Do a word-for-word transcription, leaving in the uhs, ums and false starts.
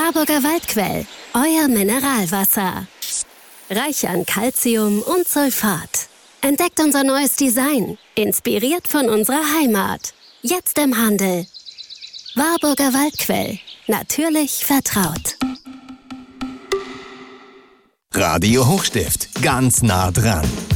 Warburger Waldquell, euer Mineralwasser. Reich an Calcium und Sulfat. Entdeckt unser neues Design, inspiriert von unserer Heimat. Jetzt im Handel. Warburger Waldquell, natürlich vertraut. Radio Hochstift, ganz nah dran.